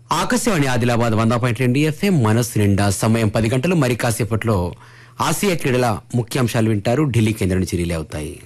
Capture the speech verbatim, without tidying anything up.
ఆకాశవాణి ఆదిలాబాద్ వంద పాయింట్ రెండు ఎఫ్ఎం మనస్సు నిండా సమయం పది గంటలు. మరి కాసేపట్లో ఆసియా క్రీడల ముఖ్యాంశాలు వింటారు. ఢిల్లీ కేంద్రం నుంచి రిలే అవుతాయి.